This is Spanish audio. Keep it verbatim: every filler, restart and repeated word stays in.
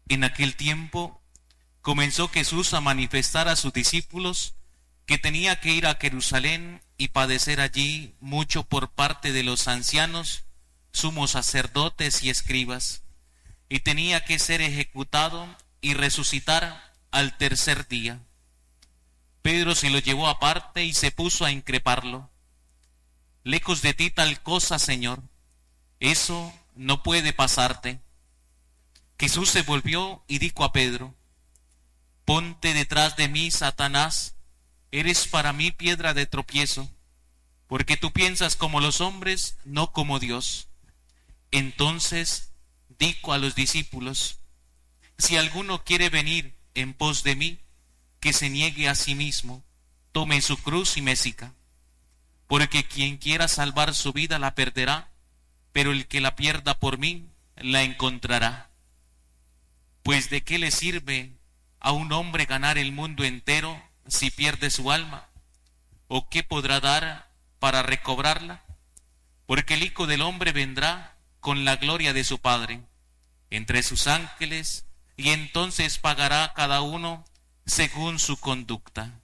En aquel tiempo comenzó Jesús a manifestar a sus discípulos que tenía que ir a Jerusalén y padecer allí mucho por parte de los ancianos, sumos sacerdotes y escribas, y tenía que ser ejecutado y resucitar al tercer día. Pedro se lo llevó aparte y se puso a increparlo. Lejos de ti tal cosa, Señor, eso no puede pasarte. Jesús se volvió y dijo a Pedro: ponte detrás de mí, Satanás, eres para mí piedra de tropiezo, porque tú piensas como los hombres, no como Dios. Entonces dijo a los discípulos: si alguno quiere venir en pos de mí, que se niegue a sí mismo, tome su cruz y me siga. Porque quien quiera salvar su vida la perderá, pero el que la pierda por mí la encontrará. Pues ¿de qué le sirve a un hombre ganar el mundo entero si pierde su alma? ¿O qué podrá dar para recobrarla? Porque el Hijo del Hombre vendrá con la gloria de su Padre entre sus ángeles, y entonces pagará cada uno según su conducta.